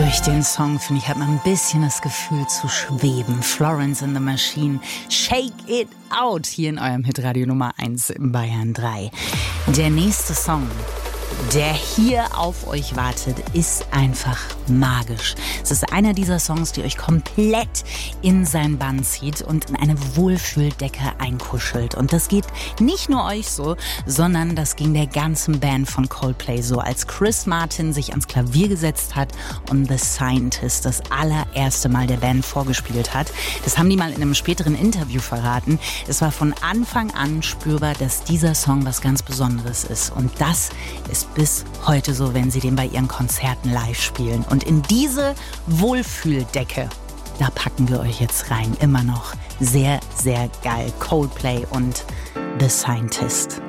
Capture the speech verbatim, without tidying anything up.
Durch den Song, finde ich, hat man ein bisschen das Gefühl zu schweben. Florence and the Machine, Shake It Out, hier in eurem Hitradio Nummer eins in Bayern drei. Der nächste Song, der hier auf euch wartet, ist einfach magisch. Es ist einer dieser Songs, die euch komplett in seinen Bann zieht und in eine Wohlfühldecke einkuschelt. Und das geht nicht nur euch so, sondern das ging der ganzen Band von Coldplay so, als Chris Martin sich ans Klavier gesetzt hat und The Scientist das allererste Mal der Band vorgespielt hat. Das haben die mal in einem späteren Interview verraten. Es war von Anfang an spürbar, dass dieser Song was ganz Besonderes ist. Und das ist bis heute so, wenn sie den bei ihren Konzerten live spielen. Und in diese Wohlfühldecke, da packen wir euch jetzt rein. Immer noch sehr, sehr geil. Coldplay und The Scientist.